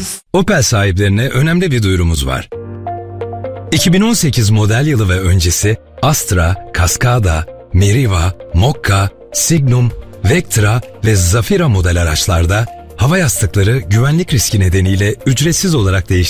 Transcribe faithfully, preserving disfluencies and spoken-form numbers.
Opel sahiplerine önemli bir duyurumuz var. iki bin on sekiz model yılı ve öncesi Astra, Cascada, Meriva, Mokka, Signum, Vectra ve Zafira model araçlarda hava yastıkları güvenlik riski nedeniyle ücretsiz olarak değiştirilecektir.